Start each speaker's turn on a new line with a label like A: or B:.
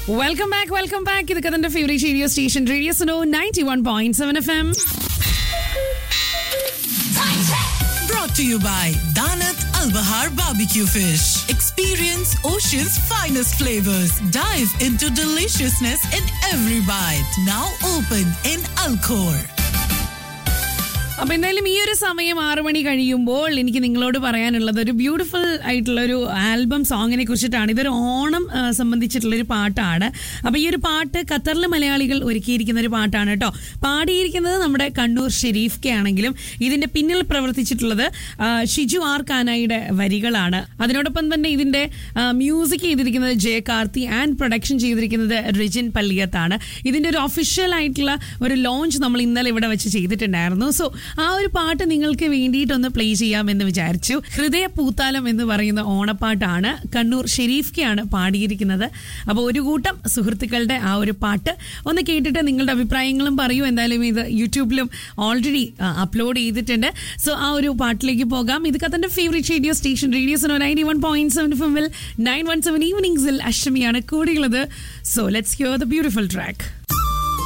A: Welcome back. ഇതൊക്കെ തന്റെ favourite radio station radio Suno 91.7 FM.
B: Brought to you by Danat Al Bahar Barbecue Fish. Experience Ocean's finest flavors. Dive into deliciousness in every bite. Now open in Alcor.
A: അപ്പൊ എന്തായാലും ഈ ഒരു സമയം 6 മണി കഴിയുമ്പോൾ എനിക്ക് നിങ്ങളോട് പറയാനുള്ളത് ഒരു ബ്യൂട്ടിഫുൾ ആയിട്ടുള്ള ഒരു ആൽബം സോങ്ങിനെ കുറിച്ചിട്ടാണ്. ഇതൊരു ഓണം സംബന്ധിച്ചിട്ടുള്ള ഒരു പാട്ടാണ്. അപ്പൊ ഈ ഒരു പാട്ട് ഖത്തറിലെ മലയാളികൾ ഒരുക്കിയിരിക്കുന്ന ഒരു പാട്ടാണ് കേട്ടോ. പാടിയിരിക്കുന്നത് നമ്മുടെ കണ്ണൂർ ഷെരീഫ് കെ ആണെങ്കിലും ഇതിന്റെ പിന്നിൽ പ്രവർത്തിച്ചിട്ടുള്ളത് ഷിജു ആർ കാനായിയുടെ വരികളാണ്. അതിനോടൊപ്പം തന്നെ ഇതിന്റെ മ്യൂസിക് ചെയ്തിരിക്കുന്നത് ജെ കാർത്തി ആൻഡ് പ്രൊഡക്ഷൻ ചെയ്തിരിക്കുന്നത് റിജിൻ പള്ളിയത്താണ്. ഇതിന്റെ ഒരു ഒഫീഷ്യൽ ആയിട്ടുള്ള ഒരു ലോഞ്ച് നമ്മൾ ഇന്നലെ ഇവിടെ വെച്ച് ചെയ്തിട്ടുണ്ടായിരുന്നു. സോ ആ ഒരു പാട്ട് നിങ്ങൾക്ക് വേണ്ടിയിട്ടൊന്ന് പ്ലേ ചെയ്യാമെന്ന് വിചാരിച്ചു. ഹൃദയ പൂത്താലം എന്ന് പറയുന്ന ഓണപ്പാട്ടാണ്. കണ്ണൂർ ഷെരീഫ് കെ ആണ് പാടിയിരിക്കുന്നത്. അപ്പോൾ ഒരു കൂട്ടം സുഹൃത്തുക്കളുടെ ആ ഒരു പാട്ട് ഒന്ന് കേട്ടിട്ട് നിങ്ങളുടെ അഭിപ്രായങ്ങളും പറയൂ. എന്തായാലും ഇത് യൂട്യൂബിലും ഓൾറെഡി അപ്ലോഡ് ചെയ്തിട്ടുണ്ട്. സോ ആ ഒരു പാട്ടിലേക്ക് പോകാം. ഇത് കത്തന്റെ favourite radio station radio Suno 91.7 FM 917 ഈവനിങ്സിൽ അഷ്ടമിയാണ് കൂടിയുള്ളത്. So let's here the beautiful track.